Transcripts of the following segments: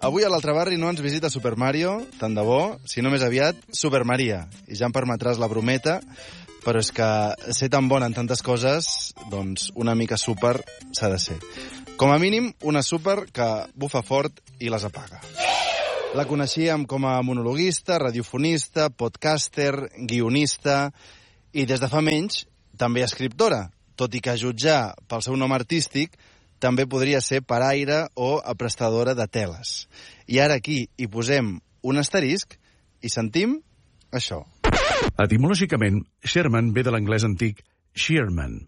Avui a l'Altre Barri no ens visita Super Mario, tant de bo, sinó més aviat Super Maria. I ja em permetràs la brometa, però és que ser tan bona en tantes coses, doncs una mica super s'ha de ser. Com a mínim, una super que bufa fort i les apaga. La coneixíem com a monologuista, radiofonista, podcaster, guionista i des de fa menys també escriptora, tot i que a jutjar pel seu nom artístic també podria ser paraire o aprestadora de teles. I ara aquí hi posem un asterisc i sentim això. Etimològicament, Sherman ve de l'anglès antic shearman,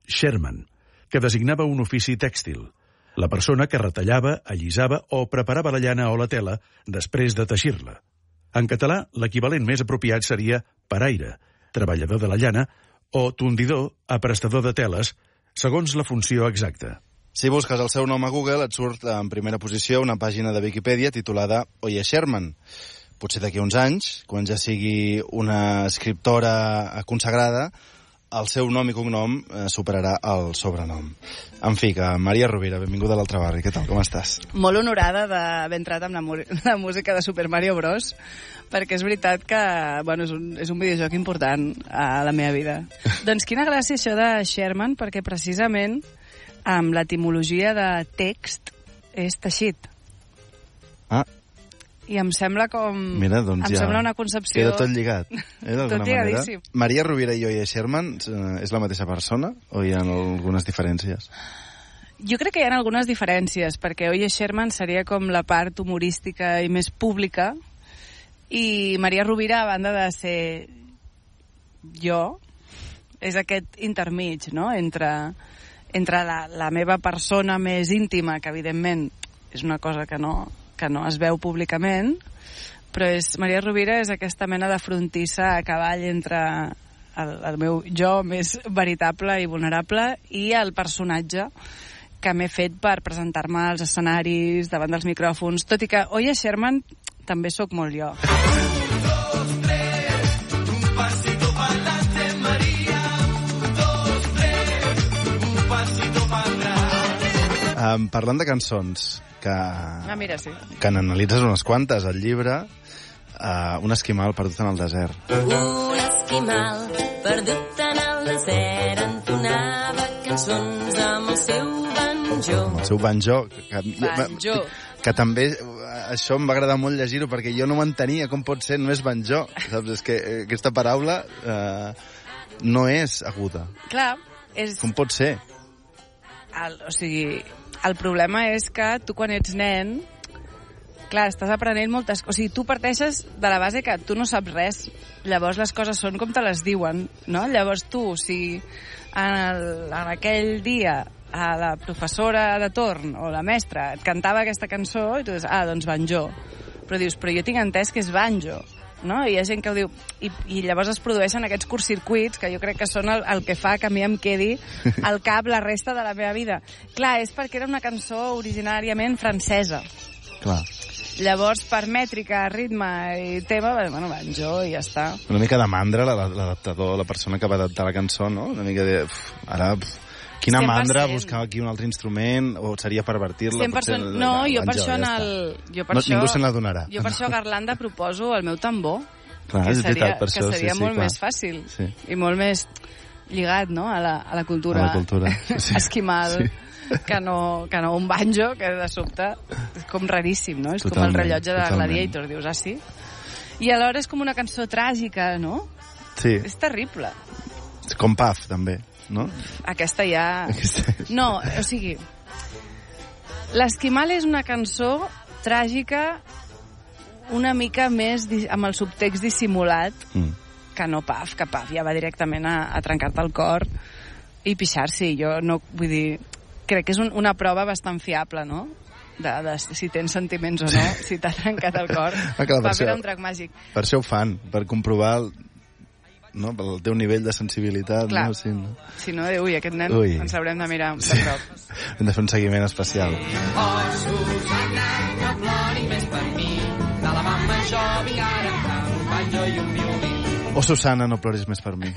que designava un ofici tèxtil. La persona que retallava, allisava o preparava la llana o la tela després de teixir-la. En català, l'equivalent més apropiat seria paraire, treballador de la llana, o tondidor, aprestador de teles, segons la funció exacta. Si busques el seu nom a Google, et surt en primera posició una pàgina de Viquipèdia titulada Oye Sherman. Potser d'aquí uns anys, quan ja sigui una escriptora consagrada, el seu nom i cognom superarà el sobrenom. En fi, que Maria Rovira, benvinguda a l'Altre Barri. Què tal, com estàs? Molt honorada d'haver entrat amb la música de Super Mario Bros, perquè és veritat que és un videojoc important a la meva vida. Doncs quina gràcia això de Sherman, perquè precisament amb l'etimologia de text és teixit. Ah. I em sembla com... Mira, doncs em sembla una concepció... Queda tot lligat, d'alguna tot lligadíssim. manera. Maria Rovira i Oye Sherman és la mateixa persona o hi ha algunes diferències? Jo crec que hi ha algunes diferències, perquè Oye Sherman seria com la part humorística i més pública, i Maria Rovira, a banda de ser jo, és aquest intermig, no?, entre la meva persona més íntima, que evidentment és una cosa que no es veu públicament, però Maria Rovira és aquesta mena de frontissa a cavall entre el meu jo més veritable i vulnerable i el personatge que m'he fet per presentar-me als escenaris, davant dels micròfons, tot i que Oye Sherman també sóc molt jo. Parlant de cançons, mira, sí. Que n'analitzes unes quantes al llibre, Un esquimal perdut en el desert. Un esquimal perdut en el desert entonava cançons amb el seu banjo. Amb el seu banjo. Banjo. Que també, això em va agradar molt llegir-ho, perquè jo no m'entenia com pot ser, no és banjo. Saps? És que aquesta paraula no és aguda. Clar, és... Com pot ser? El problema és que tu quan ets nen, clar, estàs aprenent moltes coses. O sigui, tu parteixes de la base que tu no saps res. Llavors les coses són com te les diuen, no? Llavors tu, si en aquell dia la professora de torn o la mestra et cantava aquesta cançó i tu dius, doncs banjo. Però dius, però jo tinc entès que és banjo, no? I hi ha gent que ho diu... I llavors es produeixen aquests curtcircuits que jo crec que són el que fa que a mi em quedi al cap la resta de la meva vida. Clar, és perquè era una cançó originàriament francesa. Clar. Llavors, per mètrica, ritme i tema, banjo i ja està. Una mica de mandra, l'adaptador, la persona que va adaptar la cançó, no? Una mica de... Quina 100%. Mandra buscar aquí un altre instrument, o seria pervertir-la? 100%. No, jo per això ningú se n'adonarà. Jo per això a Garlanda proposo el meu tambor. Clar, és veritat, per això. Que seria molt més fàcil. Sí. I molt més lligat, no?, a la cultura. A la cultura. Sí. Esquimal. Sí. Que no un banjo, que de sobte és com raríssim, no? És com el rellotge de Gladiator, dius, sí? I alhora és com una cançó tràgica, no? Sí. És terrible. Com Paf, també, no? Aquesta ja... No, o sigui, l'Esquimal és una cançó tràgica una mica més amb el subtext dissimulat que no Paf, que Paf ja va directament a trencar-te el cor i pixar-s'hi. Jo no, vull dir... Crec que és una prova bastant fiable, no?, de si tens sentiments o no, si t'ha trencat el cor. Va fer un trac màgic. Per això ho fan, per comprovar el teu nivell de sensibilitat. Clar, no? Sí, no? Si no, aquest nen ens haurem de mirar de prop. Hem de fer un seguiment especial. Oh, Susana, no plori més per mi, de la mama jo vinc ara amb un banjo i un violí. Oh, Susana, no ploris més per mi.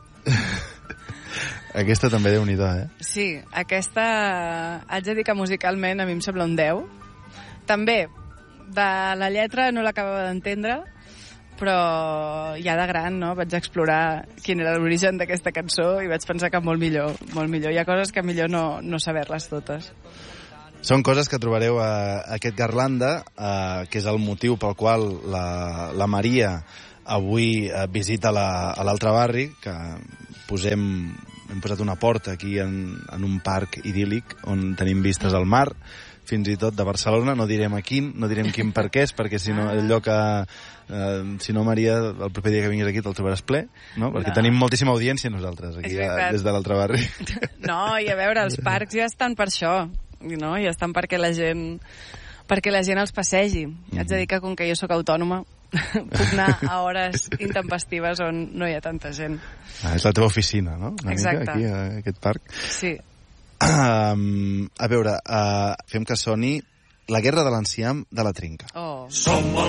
Aquesta també déu-n'hi-do, Sí, aquesta haig de dir que musicalment a mi em sembla un 10. També De la lletra no l'acabava d'entendre, però ja de gran, no? Vaig explorar quin era l'origen d'aquesta cançó i vaig pensar que molt millor, molt millor. Hi ha coses que millor no saber-les totes. Són coses que trobareu a aquest Garlanda, que és el motiu pel qual la Maria avui visita a l'altre barri, que hem posat una porta aquí en un parc idíl·lic on tenim vistes al mar, fins i tot de Barcelona, no direm a quin, no direm quin per què és, perquè si no, allò que... si no, Maria, el proper dia que vinguis aquí te'l trobaràs ple, no? Perquè tenim moltíssima audiència nosaltres, aquí des de l'altre barri. No, i a veure, els parcs ja estan per això, no? Ja estan perquè la gent els passegi. Haig de dir que, com que jo sóc autònoma, puc anar a hores intempestives on no hi ha tanta gent. És la teva oficina, no? Exacte. Aquí, a aquest parc. Sí. A veure, fem que soni La guerra de l'enciam de la Trinca. Oh. Som el